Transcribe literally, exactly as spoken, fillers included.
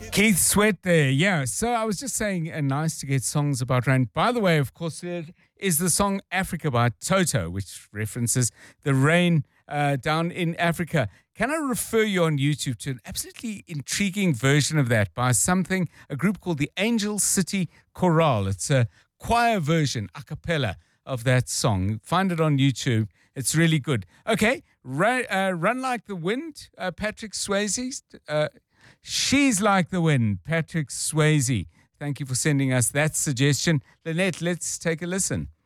Keith Sweat there, yeah. So I was just saying, uh, nice to get songs about rain. By the way, of course, there is the song Africa by Toto, which references the rain uh, down in Africa. Can I refer you on YouTube to an absolutely intriguing version of that by something, a group called the Angel City Chorale. It's a choir version, a cappella, of that song. Find it on YouTube. It's really good. Okay, Ra- uh, Run Like the Wind, uh, Patrick Swayze. Uh, She's Like the Wind, Patrick Swayze. Thank you for sending us that suggestion. Lynette, let's take a listen.